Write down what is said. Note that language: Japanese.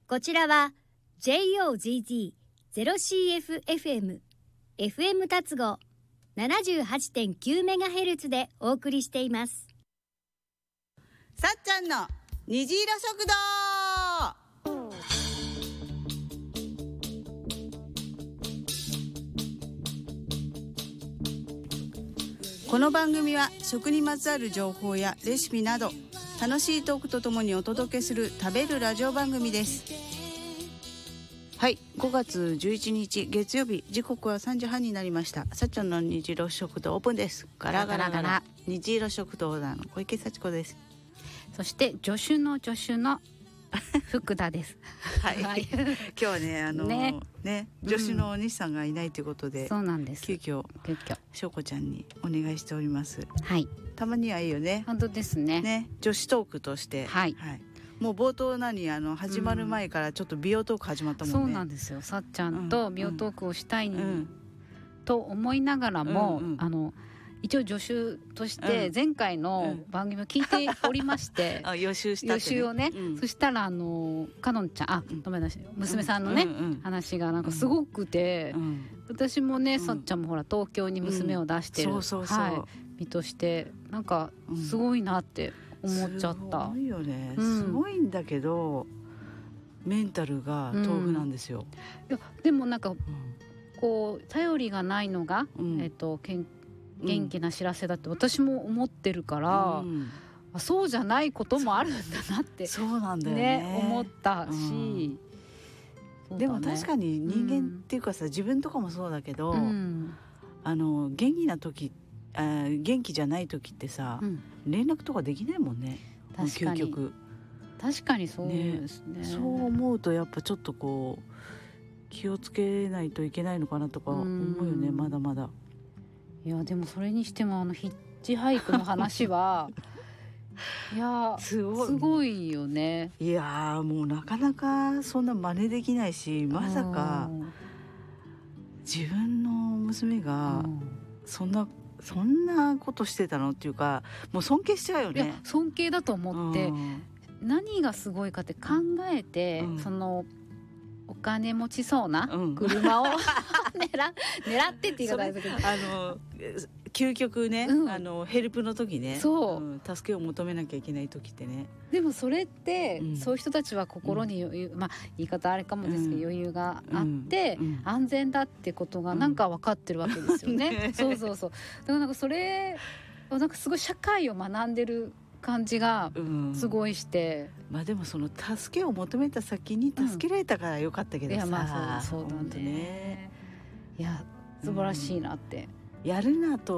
こちらは JOZZ0CFFM FM 達合 78.9MHz でお送りしています。 さっちゃんの虹色食堂。この番組は食にまつわる情報やレシピなど楽しいトークとともにお届けする食べるラジオ番組です。はい、5月11日月曜日、時刻は3時半になりました。さっちゃんの虹色食堂オープンです。ガラガラガラ、虹色食堂の小池幸子です。 そして助手の福田です。 はい、はい、今日はね助手のお西さんがいないということで、 そうなんです。 急遽しょうこちゃんにお願いしております。 はい。 たまにはいいよね。 本当ですね。 ね、女子トークとして、 はい。 はい、もう冒頭始まる前からちょっと美容トーク始まったもんね。 そうなんですよ。さっちゃんと美容トークをしたい、と思いながらも、一応助手として前回の番組を聞いておりまして、 予習したってね、 予習をね、そしたらかのんちゃん、娘さんのね、話がなんかすごくて、私もね、さっちゃんもほら東京に娘を出してる、身としてなんかすごいなって思っちゃった。 すごいよね、すごいんだけどメンタルが豆腐なんですよ。 いやでもなんかこう頼りがないのが、元気な知らせだって私も思ってるから、そうじゃないこともあるんだなってそうなんだよね、 思ったし、 でも確かに人間っていうかさ、自分とかもそうだけど、元気な時、元気じゃない時ってさ、連絡とかできないもんね。 確かにそうですね。 そう思うとやっぱちょっとこう気をつけないといけないのかなとか思うよね、まだまだ。 いやでもそれにしてもヒッチハイクの話はいやすごいよね。 いやもうなかなかそんな真似できないし、まさか自分の娘がそんなことしてたのっていうか、もう尊敬しちゃうよね。 いや尊敬だと思って、何がすごいかって考えて、そのお金持ちそうな車を、狙ってって言い方ですけど、 究極ね、ヘルプの時ね、助けを求めなきゃいけない時ってね。 でもそれって、そういう人たちは心に余裕、言い方あれかもですけど、余裕があって、安全だってことがなんか分かってるわけですよね。そうだからなんかそれなんかすごい社会を学んでる感じがすごいして、 でもその助けを求めた先に助けられたからよかったけどさ、 いやそうだね。いや素晴らしいなって、 やるなと